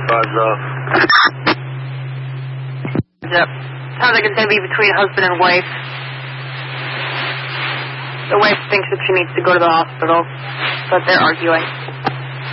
buzz off. Yep. Sounds like it's going to be between husband and wife. The wife thinks that she needs to go to the hospital, but they're arguing.